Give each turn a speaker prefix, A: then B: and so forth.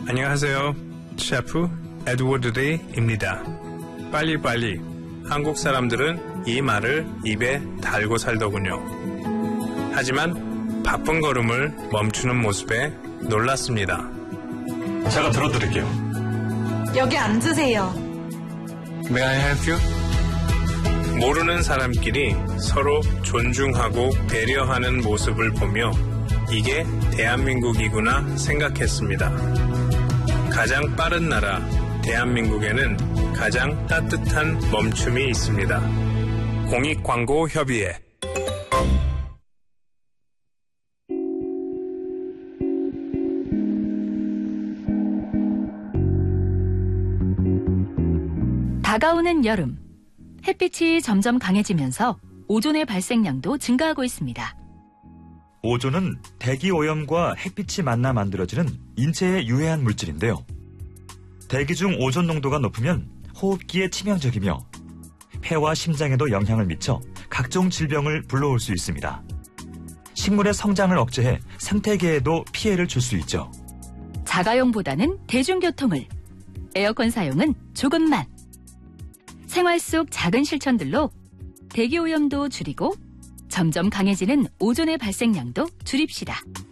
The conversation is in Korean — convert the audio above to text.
A: 안녕하세요. 셰프 에드워드 데이입니다. 빨리빨리. 한국 사람들은 이 말을 입에 달고 살더군요. 하지만 바쁜 걸음을 멈추는 모습에 놀랐습니다.
B: 제가 들어드릴게요.
C: 여기 앉으세요.
A: May I help you? 모르는 사람끼리 서로 존중하고 배려하는 모습을 보며 이게 대한민국이구나 생각했습니다. 가장 빠른 나라 대한민국에는 가장 따뜻한 멈춤이 있습니다. 공익광고협의회.
D: 다가오는 여름, 햇빛이 점점 강해지면서 오존의 발생량도 증가하고 있습니다.
E: 오존은 대기 오염과 햇빛이 만나 만들어지는 인체에 유해한 물질인데요. 대기 중 오존 농도가 높으면 호흡기에 치명적이며 폐와 심장에도 영향을 미쳐 각종 질병을 불러올 수 있습니다. 식물의 성장을 억제해 생태계에도 피해를 줄 수 있죠.
D: 자가용보다는 대중교통을, 에어컨 사용은 조금만. 생활 속 작은 실천들로 대기오염도 줄이고 점점 강해지는 오존의 발생량도 줄입시다.